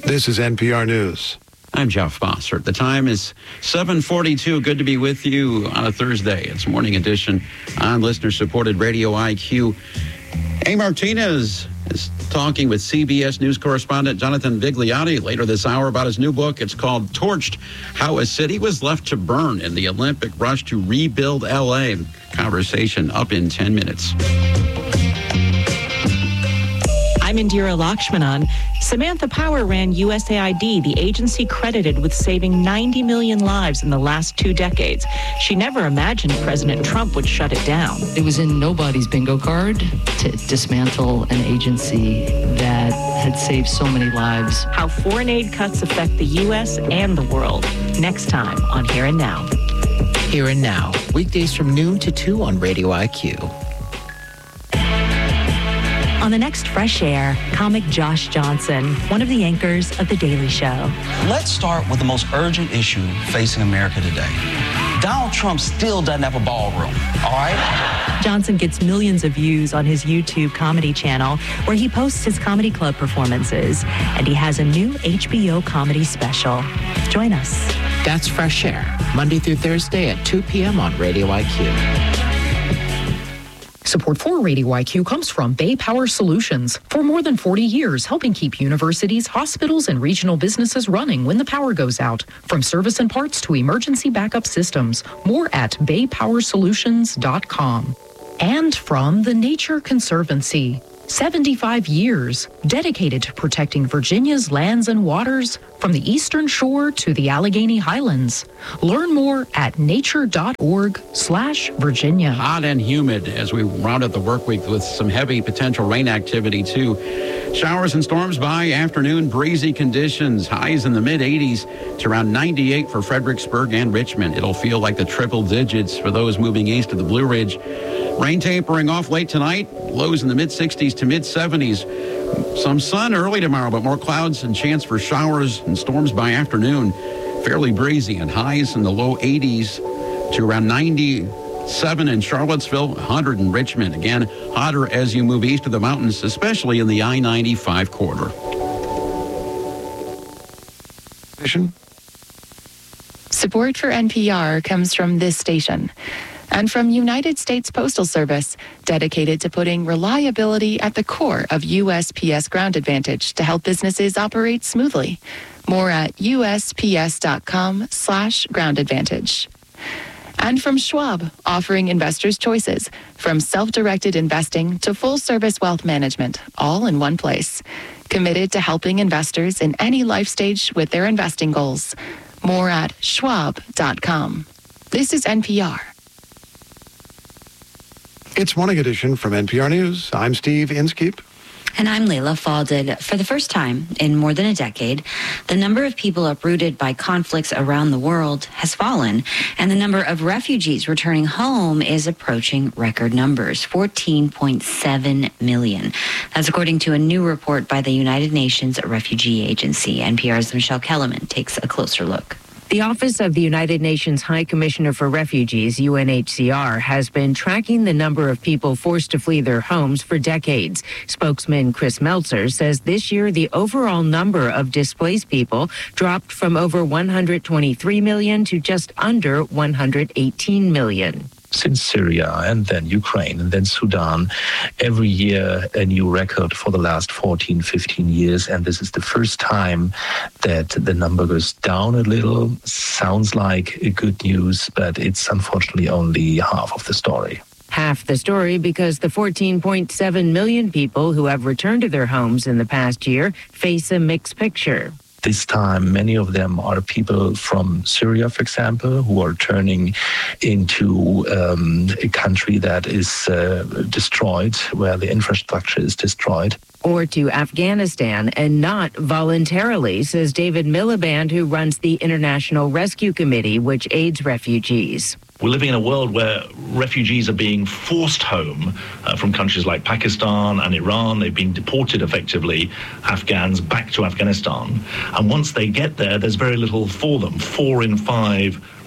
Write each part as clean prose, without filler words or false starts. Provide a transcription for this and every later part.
This is NPR News. I'm Jeff Bossert. The time is 7:42. Good to be with you on a Thursday. It's Morning Edition on listener-supported Radio IQ. A. Martinez is talking with CBS News correspondent Jonathan Vigliotti later this hour about his new book. It's called Torched: How a City Was Left to Burn in the Olympic Rush to Rebuild L.A. Conversation up in 10 minutes. I'm Indira Lakshmanan. Samantha Power ran USAID, the agency credited with saving 90 million lives in the last 2 decades. She never imagined President Trump would shut it down. It was in nobody's bingo card to dismantle an agency that had saved so many lives. How foreign aid cuts affect the U.S. and the world. Next time on Here and Now. Here and Now, weekdays from noon to 2 on Radio IQ. On the next Fresh Air, comic Josh Johnson, one of the anchors of The Daily Show. Let's start with the most urgent issue facing America today. Donald Trump still doesn't have a ballroom, all right? Johnson gets millions of views on his YouTube comedy channel, where he posts his comedy club performances, and he has a new HBO comedy special. Join us. That's Fresh Air, Monday through Thursday at 2 p.m. on Radio IQ. Support for Radio IQ comes from Bay Power Solutions. For more than 40 years, helping keep universities, hospitals, and regional businesses running when the power goes out. From service and parts to emergency backup systems. More at baypowersolutions.com. And from the Nature Conservancy. 75 years dedicated to protecting Virginia's lands and waters from the Eastern Shore to the Allegheny Highlands. Learn more at nature.org/Virginia. Hot and humid as we round up the work week with some heavy potential rain activity too. Showers and storms by afternoon, breezy conditions, highs in the mid-80s to around 98 for Fredericksburg and Richmond. It'll feel like the triple digits for those moving east of the Blue Ridge. Rain tapering off late tonight, lows in the mid-60s to mid-70s. Some sun early tomorrow, but more clouds and chance for showers and storms by afternoon. Fairly breezy and highs in the low 80s to around 97 in Charlottesville, 100 in Richmond. Again, hotter as you move east of the mountains, especially in the I-95 corridor. Support for NPR comes from this station and from United States Postal Service, dedicated to putting reliability at the core of USPS Ground Advantage to help businesses operate smoothly. More at USPS.com/Ground Advantage. And from Schwab, offering investors choices, from self-directed investing to full-service wealth management, all in one place. Committed to helping investors in any life stage with their investing goals. More at schwab.com. This is NPR. It's Morning Edition from NPR News. I'm Steve Inskeep. And I'm Layla Falded. For the first time in more than a decade, the number of people uprooted by conflicts around the world has fallen, and the number of refugees returning home is approaching record numbers, 14.7 million. That's according to a new report by the United Nations Refugee Agency. NPR's Michelle Kellerman takes a closer look. The Office of the United Nations High Commissioner for Refugees, UNHCR, has been tracking the number of people forced to flee their homes for decades. Spokesman Chris Meltzer says this year the overall number of displaced people dropped from over 123 million to just under 118 million. Since Syria and then Ukraine and then Sudan, every year a new record for the last 14, 15 years. And this is the first time that the number goes down a little. Sounds like good news, but it's unfortunately only half of the story. Half the story because the 14.7 million people who have returned to their homes in the past year face a mixed picture. This time, many of them are people from Syria, for example, who are turning into a country that is destroyed, where the infrastructure is destroyed. Or to Afghanistan, and not voluntarily, says David Miliband, who runs the International Rescue Committee, which aids refugees. We're living in a world where refugees are being forced home from countries like Pakistan and Iran. They've been deported effectively, Afghans, back to Afghanistan. And once they get there, there's very little for them. 4 in 5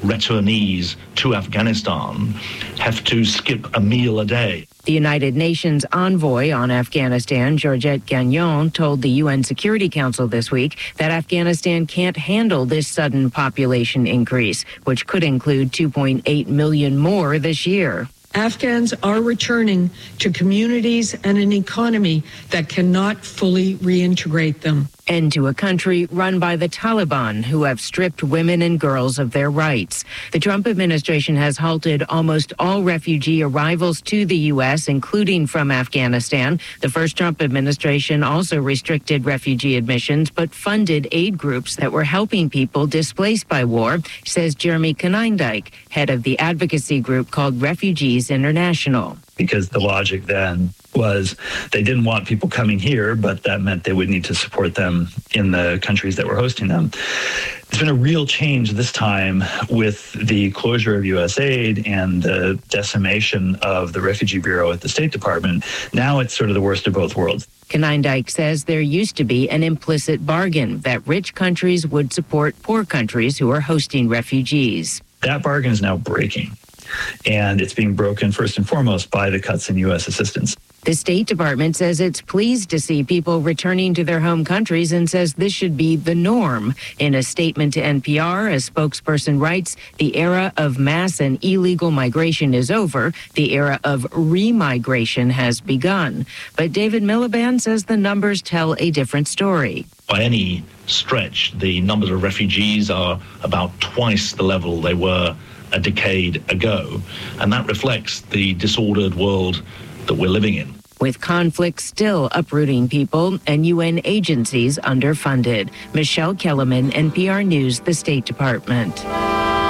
returnees to Afghanistan have to skip a meal a day. The United Nations envoy on Afghanistan, Georgette Gagnon, told the UN Security Council this week that Afghanistan can't handle this sudden population increase, which could include 2.8 million more this year. Afghans are returning to communities and an economy that cannot fully reintegrate them. And to a country run by the Taliban, who have stripped women and girls of their rights. The Trump administration has halted almost all refugee arrivals to the U.S., including from Afghanistan. The first Trump administration also restricted refugee admissions, but funded aid groups that were helping people displaced by war, says Jeremy Konyndyk, head of the advocacy group called Refugees International. Because the logic then was they didn't want people coming here, but that meant they would need to support them in the countries that were hosting them. It's been a real change this time with the closure of USAID and the decimation of the Refugee Bureau at the State Department. Now it's sort of the worst of both worlds. Konyndyk says there used to be an implicit bargain that rich countries would support poor countries who are hosting refugees. That bargain is now breaking. And it's being broken first and foremost by the cuts in U.S. assistance. The State Department says it's pleased to see people returning to their home countries and says this should be the norm. In a statement to NPR, a spokesperson writes, the era of mass and illegal migration is over. The era of remigration has begun. But David Miliband says the numbers tell a different story. By any stretch, the numbers of refugees are about twice the level they were a decade ago, and that reflects the disordered world that we're living in. With conflict still uprooting people and UN agencies underfunded. Michelle Kellerman, NPR News, the State Department.